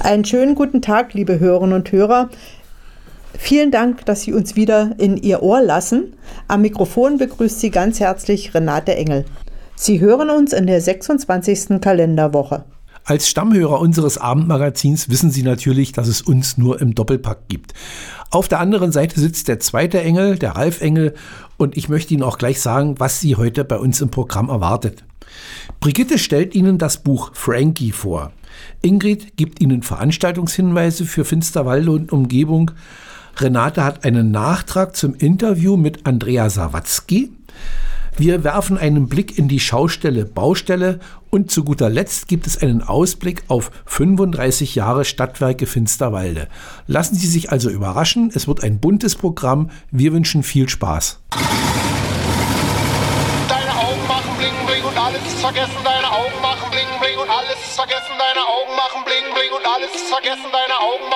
Einen schönen guten Tag, liebe Hörerinnen und Hörer. Vielen Dank, dass Sie uns wieder in Ihr Ohr lassen. Am Mikrofon begrüßt Sie ganz herzlich Renate Engel. Sie hören uns in der 26. Kalenderwoche. Als Stammhörer unseres Abendmagazins wissen Sie natürlich, dass es uns nur im Doppelpack gibt. Auf der anderen Seite sitzt der zweite Engel, der Ralf Engel, und ich möchte Ihnen auch gleich sagen, was Sie heute bei uns im Programm erwartet. Brigitte stellt Ihnen das Buch Frankie vor. Ingrid gibt Ihnen Veranstaltungshinweise für Finsterwalde und Umgebung. Renate hat einen Nachtrag zum Interview mit Andrea Sawatzki. Wir werfen einen Blick in die Schaustelle Baustelle und zu guter Letzt gibt es einen Ausblick auf 35 Jahre Stadtwerke Finsterwalde. Lassen Sie sich also überraschen, es wird ein buntes Programm. Wir wünschen viel Spaß. Deine Augen machen bling bling und alles ist vergessen. Deine Augen machen bling bling und alles ist vergessen. Deine Augen machen bling bling und alles ist vergessen. Deine Augen machen